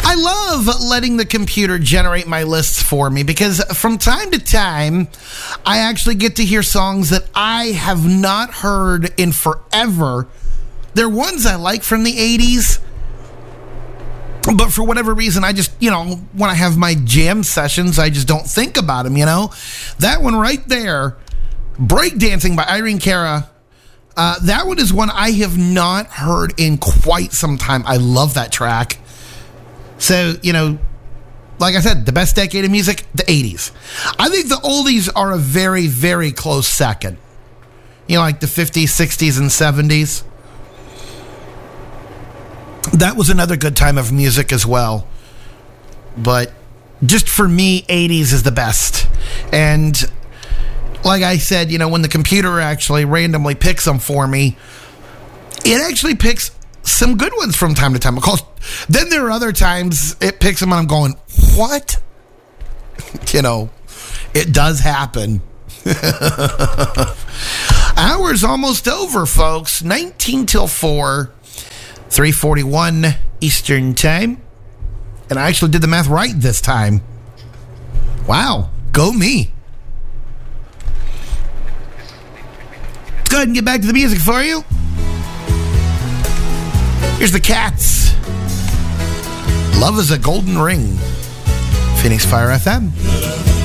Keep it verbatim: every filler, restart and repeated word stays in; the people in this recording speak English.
I love letting the computer generate my lists for me because from time to time, I actually get to hear songs that I have not heard in forever. They're ones I like from the eighties, but for whatever reason, I just, you know, when I have my jam sessions, I just don't think about them, you know? That one right there, Breakdancing by Irene Cara, uh, that one is one I have not heard in quite some time. I love that track. So, you know, like I said, the best decade of music, the eighties. I think the oldies are a very, very close second. You know, like the fifties, sixties, and seventies. That was another good time of music as well. But just for me, eighties is the best. And like I said, you know, when the computer actually randomly picks them for me, it actually picks some good ones from time to time. Of course, then there are other times it picks them and I'm going, what? You know, it does happen. Hour's almost over, folks. nineteen till four, three forty-one Eastern Time. And I actually did the math right this time. Wow, go me. Let's go ahead and get back to the music for you. Here's the Cats. Love is a Golden Ring. Phoenix Fire F M.